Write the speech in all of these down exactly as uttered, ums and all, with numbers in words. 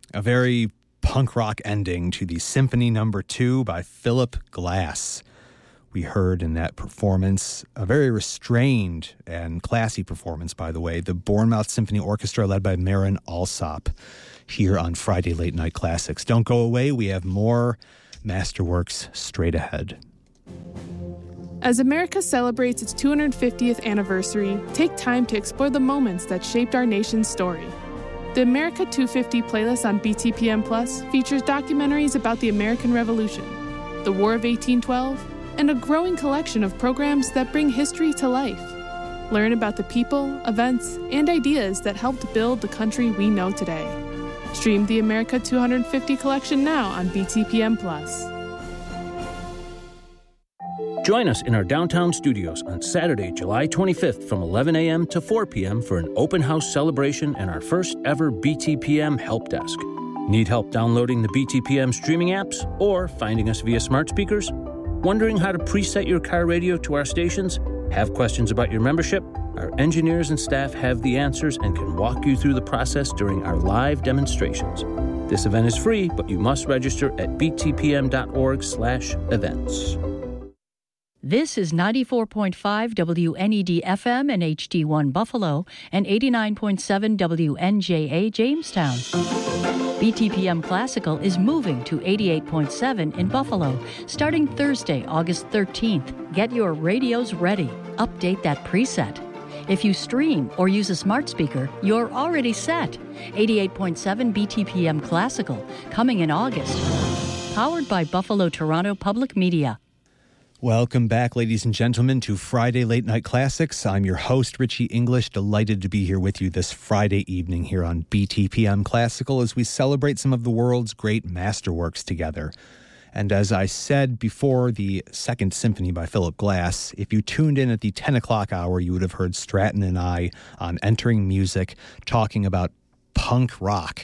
A very punk rock ending to the Symphony Number Two by Philip Glass. We heard in that performance, a very restrained and classy performance, by the way, the Bournemouth Symphony Orchestra led by Marin Alsop here on Friday Late Night Classics. Don't go away. We have more Masterworks straight ahead. As America celebrates its two hundred fiftieth anniversary, take time to explore the moments that shaped our nation's story. The America two fifty playlist on B T P M Plus features documentaries about the American Revolution, the War of eighteen twelve, and a growing collection of programs that bring history to life. Learn about the people, events, and ideas that helped build the country we know today. Stream the America two hundred fifty collection now on B T P M Plus. Join us in our downtown studios on Saturday, July twenty-fifth from eleven a.m. to four p.m. for an open house celebration and our first ever B T P M Help Desk. Need help downloading the B T P M streaming apps or finding us via smart speakers? Wondering how to preset your car radio to our stations? Have questions about your membership? Our engineers and staff have the answers and can walk you through the process during our live demonstrations. This event is free, but you must register at b t p m dot org slash events. This is ninety-four point five W N E D F M and H D one Buffalo and eighty-nine point seven W N J A Jamestown. B T P M Classical is moving to eighty-eight point seven in Buffalo starting Thursday, August thirteenth. Get your radios ready. Update that preset. If you stream or use a smart speaker, you're already set. eighty-eight point seven B T P M Classical, coming in August. Powered by Buffalo Toronto Public Media. Welcome back, ladies and gentlemen, to Friday Late Night Classics. I'm your host, Richie English, delighted to be here with you this Friday evening here on B T P M Classical as we celebrate some of the world's great masterworks together. And as I said before the Second Symphony by Philip Glass, if you tuned in at the ten o'clock hour, you would have heard Stratton and I on Entering Music talking about punk rock,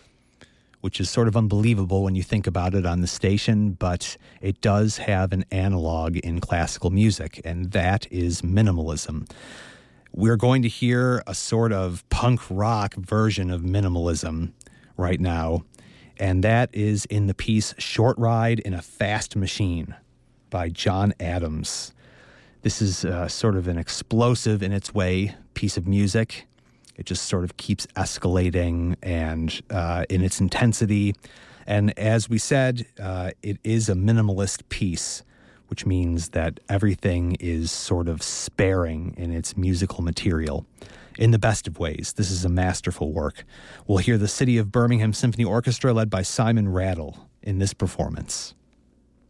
which is sort of unbelievable when you think about it on the station, but it does have an analog in classical music, and that is minimalism. We're going to hear a sort of punk rock version of minimalism right now, and that is in the piece Short Ride in a Fast Machine by John Adams. This is uh, sort of an explosive in its way piece of music. It just sort of keeps escalating and uh, in its intensity. And as we said, uh, it is a minimalist piece, which means that everything is sort of sparing in its musical material. In the best of ways, this is a masterful work. We'll hear the City of Birmingham Symphony Orchestra led by Simon Rattle in this performance.